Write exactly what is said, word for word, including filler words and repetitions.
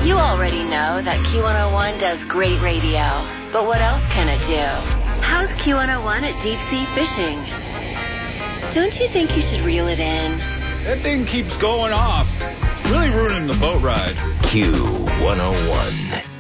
You already know that Q one oh one does great radio, but what else can it do? How's Q one oh one at deep sea fishing? Don't you think you should reel it in? That thing keeps going off. Really ruining the boat ride. Q one oh one.